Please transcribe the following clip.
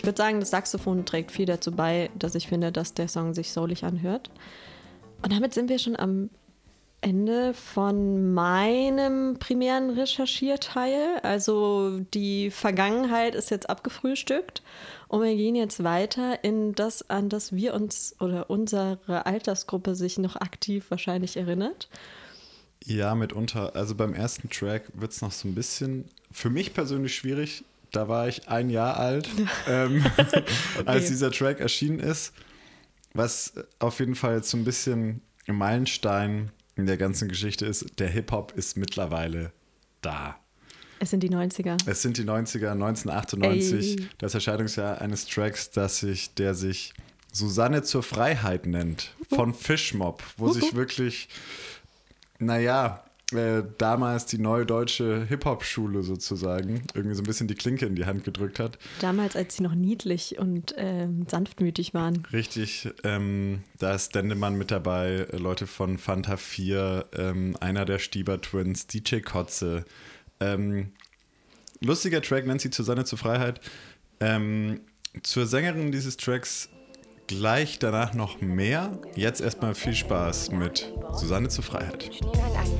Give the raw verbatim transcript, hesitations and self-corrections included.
würde sagen, das Saxophon trägt viel dazu bei, dass ich finde, dass der Song sich soulig anhört. Und damit sind wir schon am Ende von meinem primären Recherchierteil. Also die Vergangenheit ist jetzt abgefrühstückt und wir gehen jetzt weiter in das, an das wir uns oder unsere Altersgruppe sich noch aktiv wahrscheinlich erinnert. Ja, mitunter. Also beim ersten Track wird es noch so ein bisschen, für mich persönlich schwierig. Da war ich ein Jahr alt, ähm, okay. als dieser Track erschienen ist. Was auf jeden Fall jetzt so ein bisschen ein Meilenstein in der ganzen Geschichte ist, der Hip-Hop ist mittlerweile da. Es sind die neunziger. Es sind die neunziger, neunzehnhundertachtundneunzig, Ey. das Erscheinungsjahr eines Tracks, das sich, der sich Susanne zur Freiheit nennt, von Fishmob, wo sich wirklich, naja, äh, damals die neue deutsche Hip-Hop-Schule sozusagen irgendwie so ein bisschen die Klinke in die Hand gedrückt hat. Damals, als sie noch niedlich und ähm, sanftmütig waren. Richtig, ähm, da ist Dendemann mit dabei, äh, Leute von Fanta vier, ähm, einer der Stieber Twins, D J Kotze. Ähm, lustiger Track, nennt sie Susanne zur Freiheit. Ähm, zur Sängerin dieses Tracks gleich danach noch mehr. Jetzt erstmal viel Spaß mit Susanne zur Freiheit.